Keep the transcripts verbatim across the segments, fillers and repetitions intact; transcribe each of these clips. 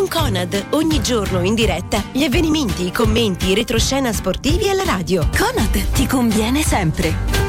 Conad, ogni giorno in diretta gli avvenimenti, i commenti, i retroscena sportivi alla radio. Conad ti conviene sempre.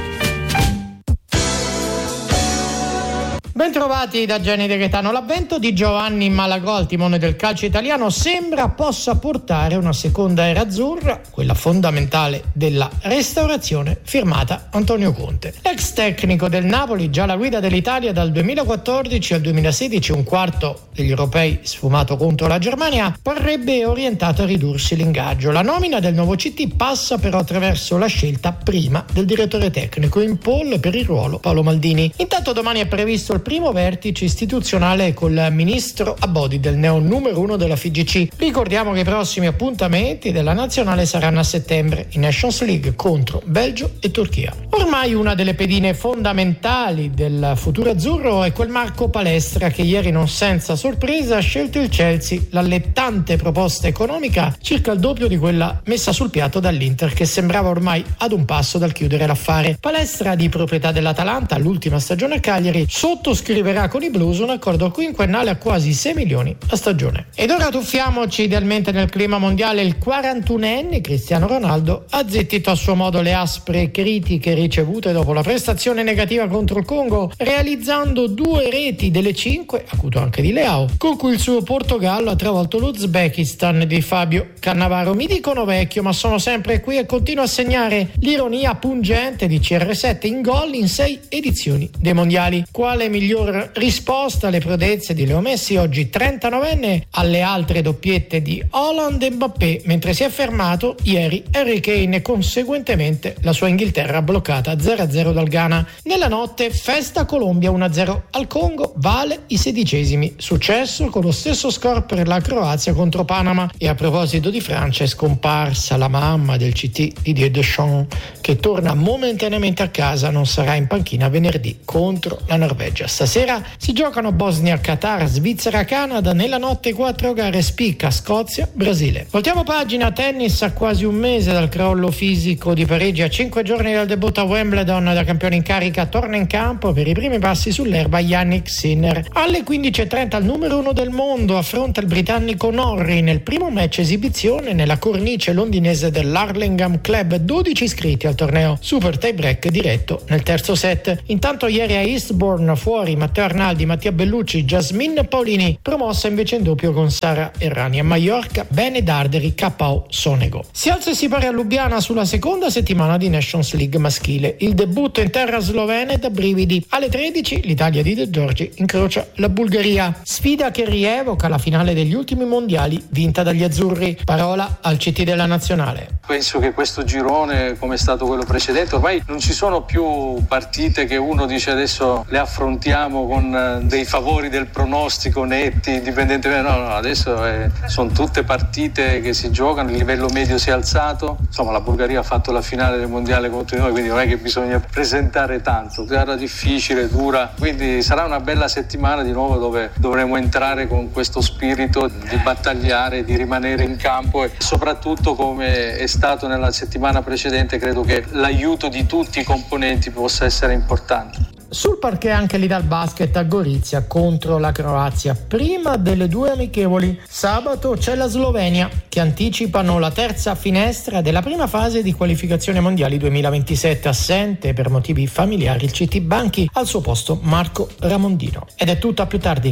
Bentrovati da Gianni De Gaetano. L'avvento di Giovanni Malagò al timone del calcio italiano sembra possa portare una seconda era azzurra, quella fondamentale della restaurazione, firmata Antonio Conte. L'ex tecnico del Napoli, già alla guida dell'Italia dal duemilaquattordici al duemilasedici, un quarto degli europei sfumato contro la Germania, parrebbe orientato a ridursi l'ingaggio. La nomina del nuovo C T passa però attraverso la scelta prima del direttore tecnico, in pole per il ruolo Paolo Maldini. Intanto domani è previsto il primo vertice istituzionale col ministro Abodi del neo numero uno della F I G C. Ricordiamo che i prossimi appuntamenti della nazionale saranno a settembre in Nations League contro Belgio e Turchia. Ormai una delle pedine fondamentali del futuro azzurro è quel Marco Palestra che ieri non senza sorpresa ha scelto il Chelsea, l'allettante proposta economica circa il doppio di quella messa sul piatto dall'Inter, che sembrava ormai ad un passo dal chiudere l'affare. Palestra, di proprietà dell'Atalanta, l'ultima stagione a Cagliari, sotto scriverà con i Blues un accordo quinquennale a quasi sei milioni a stagione. Ed ora tuffiamoci idealmente nel clima mondiale. Il quarantunenne Cristiano Ronaldo ha zittito a suo modo le aspre critiche ricevute dopo la prestazione negativa contro il Congo, realizzando due reti delle cinque, acuto anche di Leao, con cui il suo Portogallo ha travolto l'Uzbekistan di Fabio Cannavaro. Mi dicono vecchio, ma sono sempre qui e continuo a segnare l'ironia pungente di C R sette in gol in sei edizioni dei mondiali. Quale miglior risposta alle prodezze di Leo Messi, oggi trentanovenne, alle altre doppiette di Haaland e Mbappé, mentre si è fermato ieri Harry Kane e conseguentemente la sua Inghilterra bloccata zero a zero dal Ghana. Nella notte festa Colombia uno a zero al Congo, vale i sedicesimi. Successo con lo stesso score per la Croazia contro Panama. E a proposito di Francia, è scomparsa la mamma del C T Didier Deschamps, che torna momentaneamente a casa, non sarà in panchina venerdì contro la Norvegia. Stasera si giocano Bosnia, Qatar, Svizzera, Canada. Nella notte quattro gare, spicca Scozia, Brasile. Voltiamo pagina. Tennis. A quasi un mese dal crollo fisico di Parigi, a cinque giorni dal debutto a Wimbledon, da campione in carica torna in campo per i primi passi sull'erba Jannik Sinner. Alle quindici e trenta il numero uno del mondo affronta il britannico Norrie nel primo match esibizione nella cornice londinese dell'Hurlingham Club. dodici iscritti al torneo super tie break diretto nel terzo set. Intanto ieri a Eastbourne fuori Matteo Arnaldi, Mattia Bellucci, Jasmine Paolini, promossa invece in doppio con Sara Errani. A Mallorca Bene Darderi K O Sonego. Si alza e si pari a Lubiana sulla seconda settimana di Nations League maschile. Il debutto in terra slovena è da brividi. Alle tredici l'Italia di De Giorgi incrocia la Bulgaria, sfida che rievoca la finale degli ultimi mondiali vinta dagli azzurri. Parola al C T della nazionale. Penso che questo girone, come è stato quello precedente, ormai non ci sono più partite che uno dice adesso le affrontiamo con dei favori del pronostico netti, indipendentemente. No, no, adesso è, sono tutte partite che si giocano, il livello medio si è alzato. Insomma, la Bulgaria ha fatto la finale del mondiale contro noi, quindi non è che bisogna presentare tanto. Gara difficile, dura, quindi sarà una bella settimana di nuovo dove dovremo entrare con questo spirito di battagliare, di rimanere in campo e soprattutto, come è stato nella settimana precedente, credo che l'aiuto di tutti i componenti possa essere importante. Sul parquet anche lì dal basket a Gorizia contro la Croazia. Prima delle due amichevoli sabato c'è la Slovenia, che anticipano la terza finestra della prima fase di qualificazione mondiali duemilaventisette. Assente per motivi familiari il C T Banchi, al suo posto Marco Ramondino. Ed è tutto, a più tardi.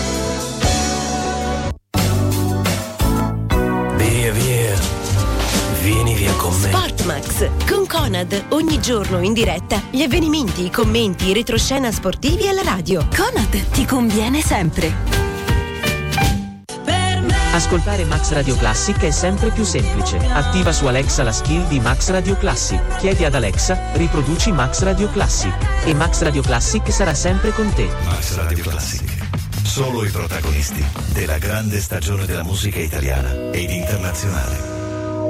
Via via, vieni via con me. Sportmax con Conad, ogni giorno in diretta gli avvenimenti, i commenti, i retroscena sportivi alla radio. Conad ti conviene sempre. Ascoltare Max Radio Classic è sempre più semplice. Attiva su Alexa la skill di Max Radio Classic. Chiedi ad Alexa, riproduci Max Radio Classic. E Max Radio Classic sarà sempre con te. Max Radio Classic. Solo i protagonisti della grande stagione della musica italiana ed internazionale.